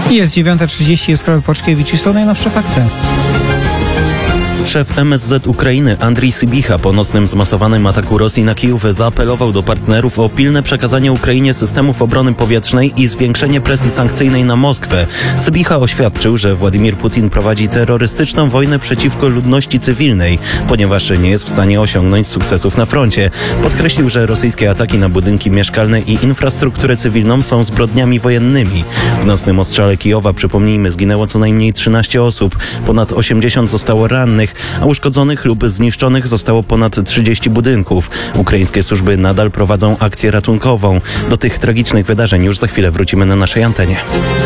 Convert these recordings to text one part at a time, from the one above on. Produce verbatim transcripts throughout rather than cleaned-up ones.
Jest dziewiąta trzydzieści, jest sprawy Płaczkiewicz i są najnowsze fakty. Szef M S Z Ukrainy Andrii Sybicha po nocnym zmasowanym ataku Rosji na Kijów zaapelował do partnerów o pilne przekazanie Ukrainie systemów obrony powietrznej i zwiększenie presji sankcyjnej na Moskwę. Sybicha oświadczył, że Władimir Putin prowadzi terrorystyczną wojnę przeciwko ludności cywilnej, ponieważ nie jest w stanie osiągnąć sukcesów na froncie. Podkreślił, że rosyjskie ataki na budynki mieszkalne i infrastrukturę cywilną są zbrodniami wojennymi. W nocnym ostrzale Kijowa, przypomnijmy, zginęło co najmniej trzynaście osób, ponad osiemdziesiąt zostało rannych, a uszkodzonych lub zniszczonych zostało ponad trzydzieści budynków. Ukraińskie służby nadal prowadzą akcję ratunkową. Do tych tragicznych wydarzeń już za chwilę wrócimy na naszej antenie.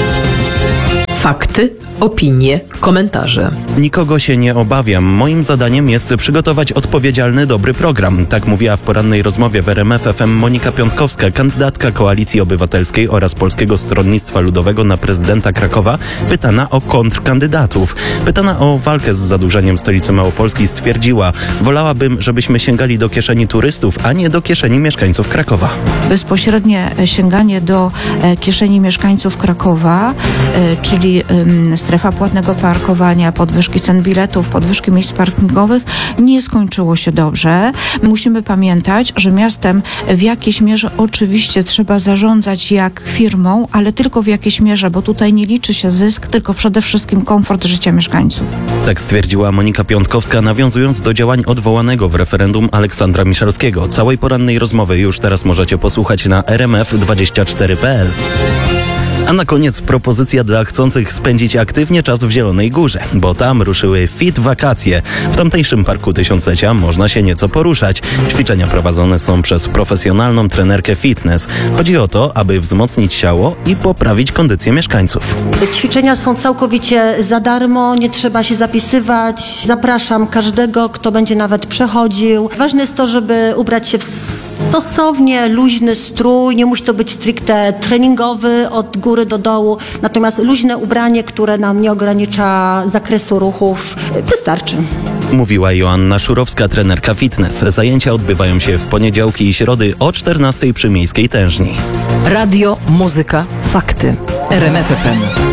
Fakty, opinie, komentarze. Nikogo się nie obawiam. Moim zadaniem jest przygotować odpowiedzialny, dobry program. Tak mówiła w porannej rozmowie w R M F F M Monika Piątkowska, kandydatka Koalicji Obywatelskiej oraz Polskiego Stronnictwa Ludowego na prezydenta Krakowa, pytana o kontrkandydatów. Pytana o walkę z zadłużeniem stolicy Małopolski stwierdziła: wolałabym, żebyśmy sięgali do kieszeni turystów, a nie do kieszeni mieszkańców Krakowa. Bezpośrednie sięganie do kieszeni mieszkańców Krakowa, czyli strefa płatnego parkowania, podwyżki cen biletów, podwyżki miejsc parkingowych, nie skończyło się dobrze. Musimy pamiętać, że miastem w jakiejś mierze oczywiście trzeba zarządzać jak firmą, ale tylko w jakiejś mierze, bo tutaj nie liczy się zysk, tylko przede wszystkim komfort życia mieszkańców. Tak stwierdziła Monika Piątkowska, nawiązując do działań odwołanego w referendum Aleksandra Miszalskiego. Całej porannej rozmowy już teraz możecie posłuchać na r m f dwadzieścia cztery kropka p l. A na koniec propozycja dla chcących spędzić aktywnie czas w Zielonej Górze, bo tam ruszyły Fit Wakacje. W tamtejszym Parku Tysiąclecia można się nieco poruszać. Ćwiczenia prowadzone są przez profesjonalną trenerkę fitness. Chodzi o to, aby wzmocnić ciało i poprawić kondycję mieszkańców. Ćwiczenia są całkowicie za darmo, nie trzeba się zapisywać. Zapraszam każdego, kto będzie nawet przechodził. Ważne jest to, żeby ubrać się w stosownie luźny strój. Nie musi to być stricte treningowy od góry do dołu, natomiast luźne ubranie, które nam nie ogranicza zakresu ruchów, wystarczy. Mówiła Joanna Szurowska, trenerka fitness. Zajęcia odbywają się w poniedziałki i środy o czternastej przy Miejskiej Tężni. Radio, muzyka, fakty. R M F F M.